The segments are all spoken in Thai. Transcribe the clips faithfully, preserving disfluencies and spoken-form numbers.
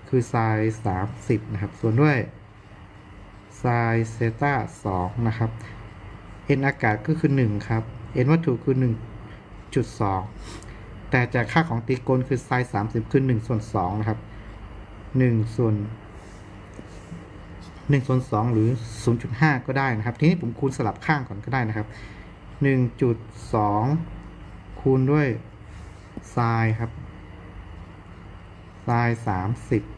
คือไซน์สามสิบนะครับส่วนด้วยไซน์เซตาสองนะครับ n อากาศก็คือหนึ่งครับ n วัตถุคือ หนึ่งจุดสอง แต่จากค่าของตรีโกณคือไซน์สามสิบคือหนึ่งส่วนสองนะครับหนึ่งส่วนหนึ่งส่วนสองหรือ ศูนย์จุดห้า ก็ได้นะครับทีนี้ผมคูณสลับข้างก่อนก็ได้นะครับ หนึ่งจุดสอง คูณด้วยไซน์ครับไซน์สามสิบ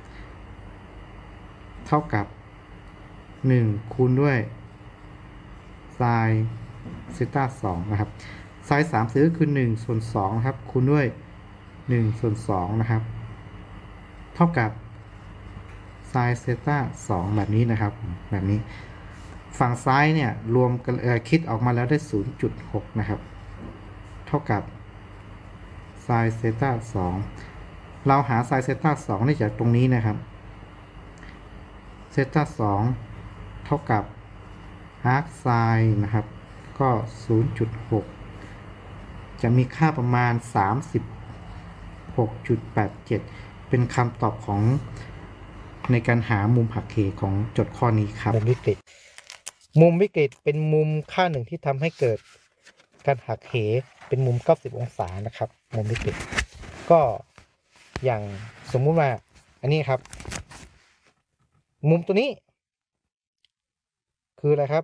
เท่ากับหนึ่งคูณด้วยไซน์เซตาสองนะครับไซน์สามสิบก็คือหนึ่งส่วนสองครับคูณด้วยหนึ่งส่วนสองนะครับเท่ากับไซน์เซตาสองแบบนี้นะครับแบบนี้ฝั่งซ้ายเนี่ยรวมกันคิดออกมาแล้วได้ ศูนย์จุดหก นะครับเท่ากับไซน์เซตาสองเราหาไซน์เซตาสองได้จากตรงนี้นะครับเซตาสองเท่ากับอาร์คไซน์นะครับก็ ศูนย์จุดหก จะมีค่าประมาณ สามสิบหกจุดแปดเจ็ด เป็นคำตอบของในการหามุมหักเหของโจทย์ข้อนี้ครับมุมวิกฤตมุมวิกฤตเป็นมุมค่าหนึ่งที่ทำให้เกิดการหักเหเป็นมุมเก้าสิบองศานะครับมุมวิกฤตก็อย่างสมมุติว่าอันนี้ครับมุมตัวนี้คืออะไรครับ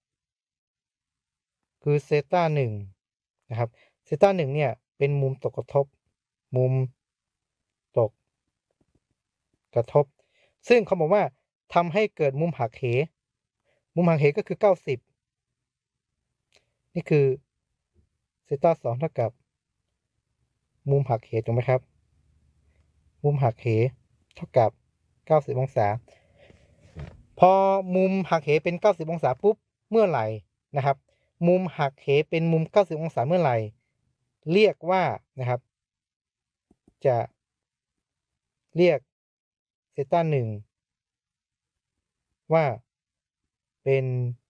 คือเซตาหนึ่งนะครับเซตาหนึ่งเนี่ยเป็นมุมตกกระทบมุมตกกระทบซึ่งเขาบอกว่าทำให้เกิดมุมหักเหมุมหักเหก็คือเก้าสิบนี่คือเซตาสองเท่ากับมุมหักเหถูกไหมครับมุมหักเหเท่ากับเก้าสิบองศาพอมุมหักเหเป็นเก้าสิบองศาปุ๊บเมื่อไหร่นะครับมุมหักเหเป็นมุมเก้าสิบองศาเมื่อไหร่เรียกว่านะครับจะเรียกเซตาหนึ่งว่าเป็น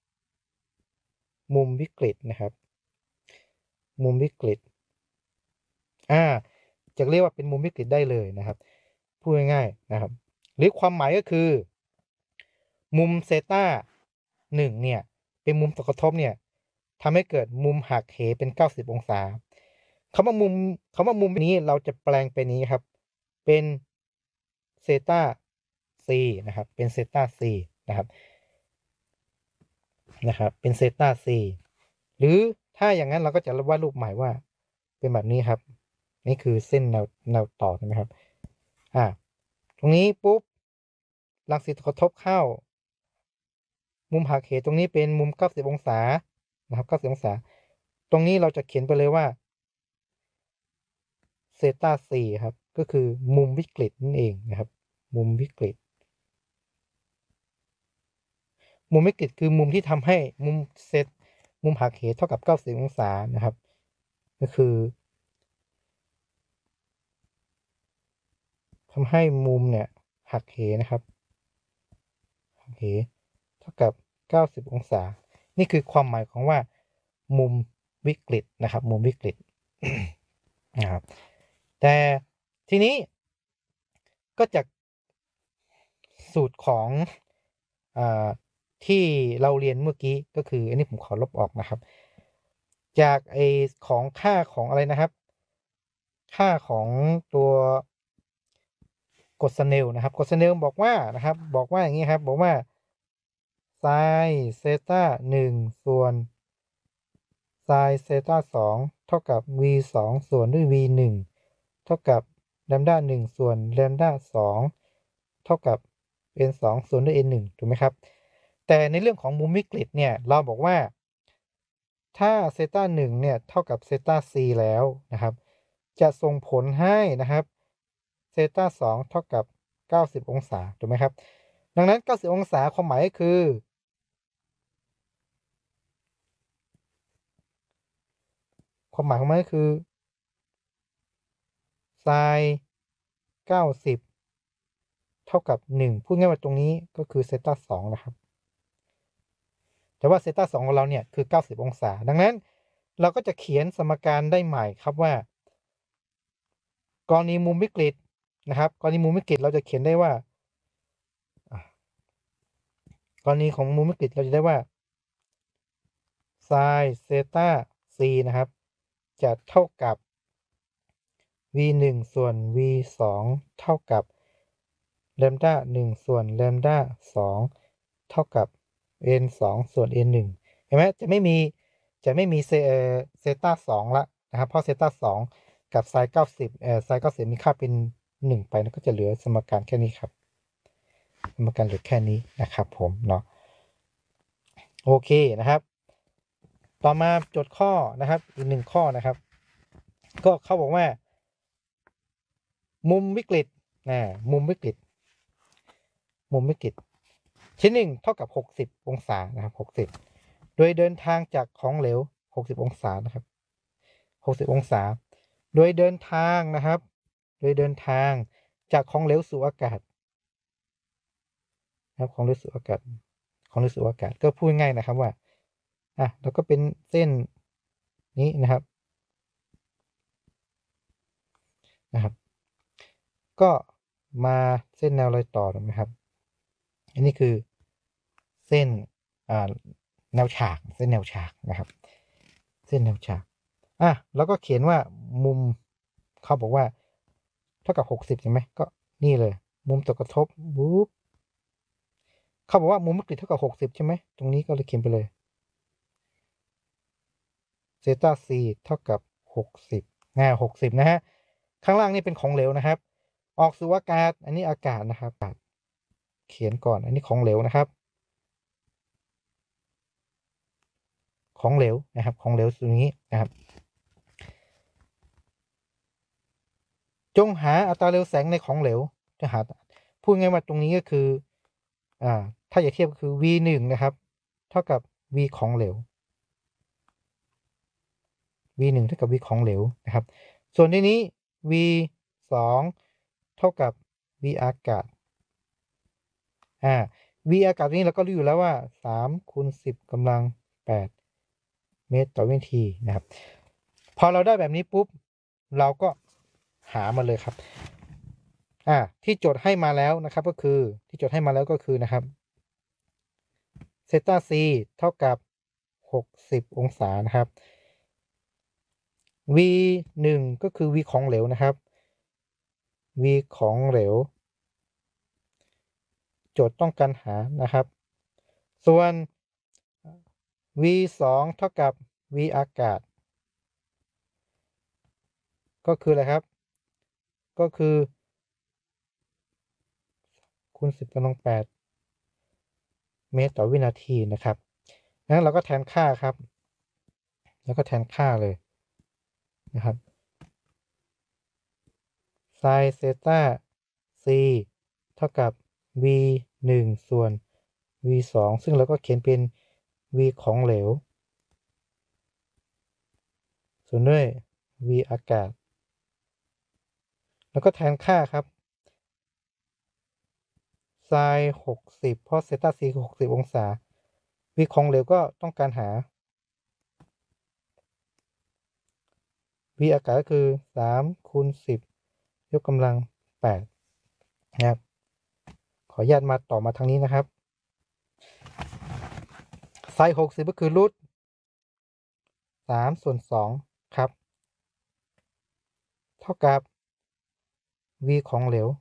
มุมวิกฤตนะครับมุมวิกฤตอ่าจะเรียกว่าเป็นมุมวิกฤตได้เลยนะครับพูดง่ายๆนะครับหรือความหมายก็คือมุมเซตาหนึ่งเนี่ยเป็นมุมตกกระทบเนี่ยทำให้เกิดมุมหักเหเป็นเก้าสิบองศาคำว่ามุมคำว่ามุมนี้เราจะแปลงเป็นนี้ครับเป็นเซตา c นะครับเป็นเซตา c นะครับนะครับเป็นเซตา c หรือถ้าอย่างนั้นเราก็จะวาดรูปใหม่ว่าเป็นแบบนี้ครับนี่คือเส้นแนวแนวต่อใช่ไหมครับอ่าตรงนี้ปุ๊บรังสีกระทบเข้ามุมหักเหตรงนี้เป็นมุมเก้าสิบองศานะครับเก้าสิบองศาตรงนี้เราจะเขียนไปเลยว่าเซตา c ครับก็คือมุมวิกฤตนั่นเองนะครับมุมวิกฤตมุมวิกฤตคือมุมที่ทำให้มุมเซตมุมหักเหเท่ากับเก้าสิบองศานะครับก็คือทำให้มุมเนี่ยหักเหนะครับหักเหเท่ากับเก้าสิบองศานี่คือความหมายของว่ามุมวิกฤตนะครับมุมวิกฤต นะครับแต่ทีนี้ก็จากสูตรของอ่าที่เราเรียนเมื่อกี้ก็คืออันนี้ผมขอลบออกนะครับจากไอของค่าของอะไรนะครับค่าของตัวกฎสเนลนะครับกฎสเนลบอกว่านะครับบอกว่าอย่างนี้ครับบอกว่าไซน์เซตาหนึ่งส่วนไซน์เซตาสองเท่ากับ v สองส่วนด้วย v หนึ่งเท่ากับแลมด้าหนึ่งส่วนแลมด้าสองเท่ากับ n สองส่วนด้วย n หนึ่งถูกไหมครับแต่ในเรื่องของมุมวิกฤตเนี่ยเราบอกว่าถ้าเซตาหนึ่งเนี่ยเท่ากับเซตา c แล้วนะครับจะส่งผลให้นะครับเซตาสองเท่ากับเก้าสิบองศาถูกไหมครับดังนั้นเก้าสิบองศาความหมายก็คือความหมายของมันก็คือไซน์เก้าสิบเท่ากับหนึ่งพูดง่ายว่าตรงนี้ก็คือเซตาสองนะครับแต่ว่าเซตาสองของเราเนี่ยคือเก้าสิบองศาดังนั้นเราก็จะเขียนสมการได้ใหม่ครับว่ากรณีมุมวิกฤตนะครับกรณีมุมวิกฤตเราจะเขียนได้ว่ากรณีของมุมวิกฤตเราจะได้ว่า sin เซต้า c นะครับจะเท่ากับ v หนึ่งส่วน v สองเท่ากับแลมด้าหนึ่งส่วนแลมด้าสองเท่ากับ n สองส่วน n หนึ่งเห็นไหมจะไม่มีจะไม่มีเซเอเซต้าสองละนะครับเพราะเซต้าสองกับไซน์เก้าสิบเอ่อไซน์เก้าสิบมีค่าเป็นหนึ่งไปแล้วก็จะเหลือสมการแค่นี้ครับสมการเหลือแค่นี้นะครับผมเนาะโอเคนะครับต่อมาโจทย์ข้อนะครับอีกหนึ่งข้อนะครับก็เขาบอกว่ามุมวิกฤตนะมุมวิกฤตมุมวิกฤตชิ้นหนึ่งเท่ากับหกสิบองศานะครับหกสิบโดยเดินทางจากของเหลวหกสิบองศานะครับหกสิบองศาโดยเดินทางนะครับโดยเดินทางจากของเหลวสู่อากาศนะครับของเหลวสู่อากาศของเหลวสู่อากาศก็พูดง่ายนะครับว่าอ่ะแล้วก็เป็นเส้นนี้นะครับนะครับก็มาเส้นแนวรอยต่อนะครับอันนี้คือเส้นอ่าแนวฉากเส้นแนวฉากนะครับเส้นแนวฉากอ่ะแล้วก็เขียนว่ามุมเขาบอกว่าเท่ากับหกสิบใช่ไหมก็นี่เลยมุมตกกระทบปุ๊บเขาบอกว่ามุมวิกฤตเท่ากับหกสิบใช่ไหมตรงนี้ก็เลยเขียนไปเลยเซตา c เท่ากับหกสิบนะหกสิบนะฮะข้างล่างนี่เป็นของเหลวนะครับออกสู่อากาศอันนี้อากาศนะครับเขียนก่อนอันนี้ของเหลวนะครับของเหลวนะครับของเหลวตรงนี้นะครับจงหาอัตราเร็วแสงในของเหลวจะหาพูดง่ายว่าตรงนี้ก็คืออ่าถ้าจะเทียบก็คือ v หนึ่งนะครับเท่ากับ v ของเหลว v หนึ่งเท่ากับ v ของเหลวนะครับส่วนที่นี้ v สองเท่ากับ v อากาศอ่า v อากาศนี้เราก็รู้อยู่แล้วว่าสามคูณสิบกำลังแปดเมตรต่อวินาทีนะครับพอเราได้แบบนี้ปุ๊บเราก็หามาเลยครับอ่าที่โจทย์ให้มาแล้วนะครับก็คือที่โจทย์ให้มาแล้วก็คือนะครับเซตา c เท่ากับหกสิบองศานะครับ v หนึ่งก็คือ v ของเหลวนะครับ v ของเหลวโจทย์ต้องการหานะครับส่วน v สองเท่ากับ v อากาศก็คืออะไรครับก็คือคูณสิบกำลังแปดเมตรต่อวินาทีนะครับงั้นเราก็แทนค่าครับแล้วก็แทนค่าเลยนะครับ sin เซต้า c เท่ากับ v หนึ่งส่วน v สองซึ่งเราก็เขียนเป็น v ของเหลวส่วนด้วย v อากาศแล้วก็แทนค่าครับ sin หกสิบเพราะเซต้า c คือหกสิบองศา v ของเหลวก็ต้องการหา v อากาศก็คือสามคูณสิบยกกำลังแปดนะครับขออนุญาตมาต่อมาทางนี้นะครับ sin หกสิบก็คือรูทสามส่วนสองครับเท่ากับ v ของเหลว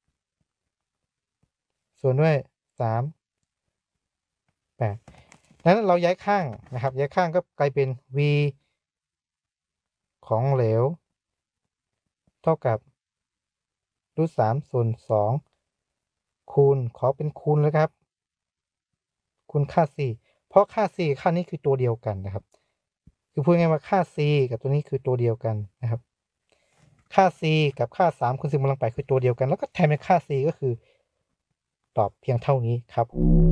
ส่วนด้วยสาม แปดนั้นเราย้ายข้างนะครับย้ายข้างก็กลายเป็น v ของเหลวเท่ากับรูทสามส่วนสองคูณขอเป็นคูณแล้วครับคูณค่า c เพราะค่า c ค่านี้คือตัวเดียวกันนะครับคือพูดง่ายๆว่าค่า c กับตัวนี้คือตัวเดียวกันนะครับค่า c กับค่าสามคูณสิบกำลังแปดคือตัวเดียวกันแล้วก็แทนเป็นค่า c ก็คือตอบเพียงเท่านี้ครับ